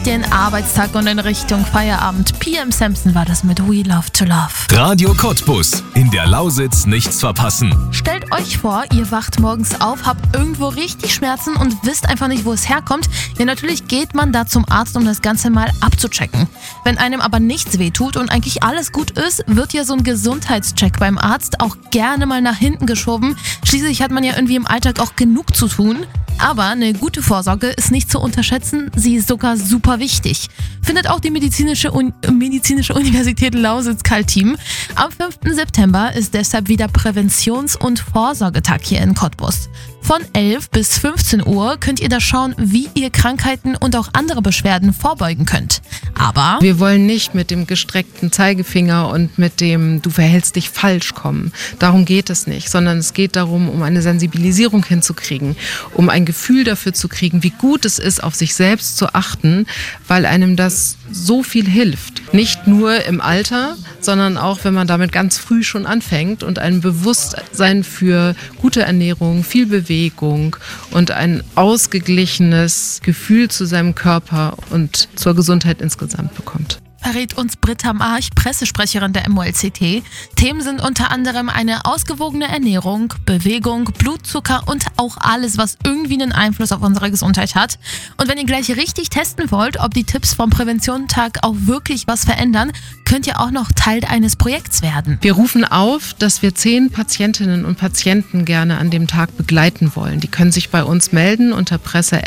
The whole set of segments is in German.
den Arbeitstag und in Richtung Feierabend. PM Samson war das mit We Love to Love. Radio Cottbus. In der Lausitz nichts verpassen. Stellt euch vor, ihr wacht morgens auf, habt irgendwo richtig Schmerzen und wisst einfach nicht, wo es herkommt. Ja, natürlich geht man da zum Arzt, um das Ganze mal abzuchecken. Wenn einem aber nichts wehtut und eigentlich alles gut ist, wird ja so ein Gesundheitscheck beim Arzt auch gerne mal nach hinten geschoben. Schließlich hat man ja irgendwie im Alltag auch genug zu tun. Aber eine gute Vorsorge ist nicht zu unterschätzen, sie ist sogar super wichtig. Findet auch die Medizinische Universität Lausitz-Kaltim. Am 5. September ist deshalb wieder Präventions- und Vorsorgetag hier in Cottbus. Von 11 bis 15 Uhr könnt ihr da schauen, wie ihr Krankheiten und auch andere Beschwerden vorbeugen könnt. Aber wir wollen nicht mit dem gestreckten Zeigefinger und mit dem "Du verhältst dich falsch" kommen. Darum geht es nicht, sondern es geht darum, um eine Sensibilisierung hinzukriegen, um ein Gefühl dafür zu kriegen, wie gut es ist, auf sich selbst zu achten, weil einem das so viel hilft. Nicht nur im Alter, sondern auch, wenn man damit ganz früh schon anfängt und ein Bewusstsein für gute Ernährung, viel Bewegung und ein ausgeglichenes Gefühl zu seinem Körper und zur Gesundheit insgesamt bekommt. Verrät uns Britta March, Pressesprecherin der MOLCT. Themen sind unter anderem eine ausgewogene Ernährung, Bewegung, Blutzucker und auch alles, was irgendwie einen Einfluss auf unsere Gesundheit hat. Und wenn ihr gleich richtig testen wollt, ob die Tipps vom Präventionstag auch wirklich was verändern, könnt ihr auch noch Teil eines Projekts werden. Wir rufen auf, dass wir 10 Patientinnen und Patienten gerne an dem Tag begleiten wollen. Die können sich bei uns melden unter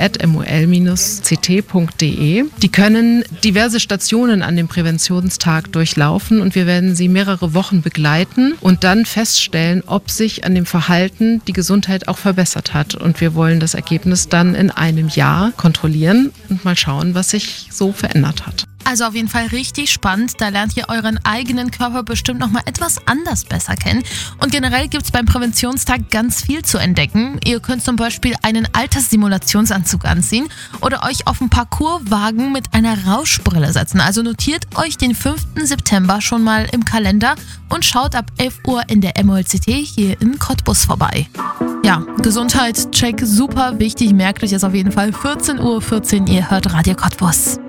presse@mol-ct.de. Die können diverse Stationen an dem Präventionstag durchlaufen und wir werden sie mehrere Wochen begleiten und dann feststellen, ob sich an dem Verhalten die Gesundheit auch verbessert hat. Und wir wollen das Ergebnis dann in einem Jahr kontrollieren und mal schauen, was sich so verändert hat. Also auf jeden Fall richtig spannend. Da lernt ihr euren eigenen Körper bestimmt nochmal etwas anders besser kennen. Und generell gibt es beim Präventionstag ganz viel zu entdecken. Ihr könnt zum Beispiel einen Alterssimulationsanzug anziehen oder euch auf einen Parcours wagen mit einer Rauschbrille setzen. Also notiert euch den 5. September schon mal im Kalender und schaut ab 11 Uhr in der MOLCT hier in Cottbus vorbei. Ja, Gesundheitscheck super wichtig. Merkt euch das auf jeden Fall. 14:14 Uhr, ihr hört Radio Cottbus.